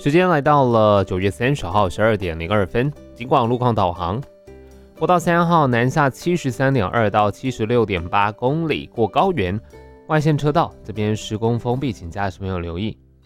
时间来到了9月30号12点02分，警广路况导航。国道3号南下73.2到76.8公里过高原，外线车道这边施工封闭，请驾驶朋友留意。